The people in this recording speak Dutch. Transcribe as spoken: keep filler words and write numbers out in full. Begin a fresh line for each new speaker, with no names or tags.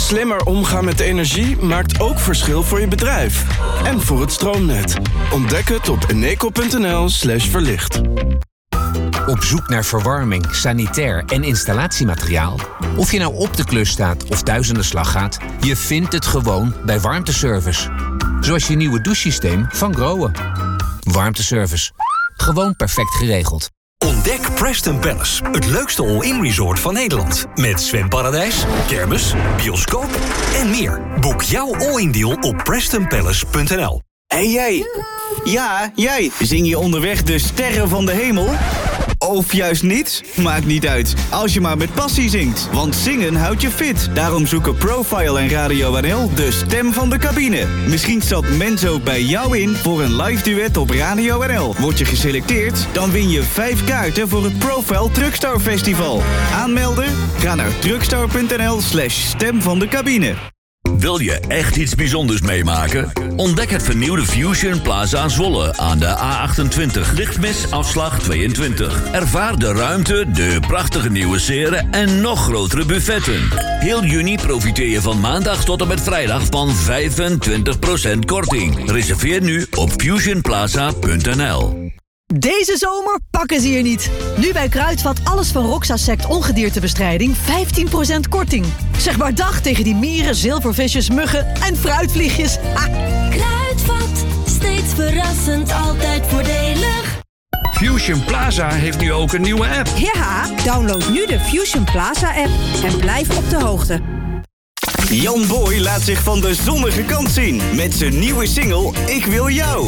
Slimmer omgaan met energie maakt ook verschil voor je bedrijf. En voor het stroomnet. Ontdek het op eneco.nl slash verlicht.
Op zoek naar verwarming, sanitair en installatiemateriaal? Of je nou op de klus staat of thuis aan de slag gaat, je vindt het gewoon bij Warmteservice. Zoals je nieuwe douchesysteem van Grohe. Warmteservice. Gewoon perfect geregeld.
Ontdek Preston Palace, het leukste all-in resort van Nederland. Met zwemparadijs, kermis, bioscoop en meer. Boek jouw all-in deal op preston palace punt n l.
Hé hey, jij! Ja, jij! Zing je onderweg de sterren van de hemel? Of juist niet? Maakt niet uit. Als je maar met passie zingt. Want zingen houdt je fit. Daarom zoeken Profile en Radio N L de stem van de cabine. Misschien staat Menzo bij jou in voor een live duet op Radio N L. Word je geselecteerd? Dan win je vijf kaarten voor het Profile Truckstar Festival. Aanmelden? Ga naar truckstar.nl slash stem van de cabine.
Wil je echt iets bijzonders meemaken? Ontdek het vernieuwde Fusion Plaza Zwolle aan de A achtentwintig, lichtmisafslag tweeëntwintig. Ervaar de ruimte, de prachtige nieuwe seren en nog grotere buffetten. Heel juni profiteer je van maandag tot en met vrijdag van vijfentwintig procent korting. Reserveer nu op fusion plaza punt n l.
Deze zomer pakken ze je niet. Nu bij Kruidvat alles van Roxasect ongediertebestrijding vijftien procent korting. Zeg maar dag tegen die mieren, zilvervisjes, muggen en fruitvliegjes. Ha!
Kruidvat, steeds verrassend, altijd voordelig.
Fusion Plaza heeft nu ook een nieuwe app.
Ja, download nu de Fusion Plaza app en blijf op de hoogte.
Jan Boy laat zich van de zonnige kant zien met zijn nieuwe single Ik Wil Jou.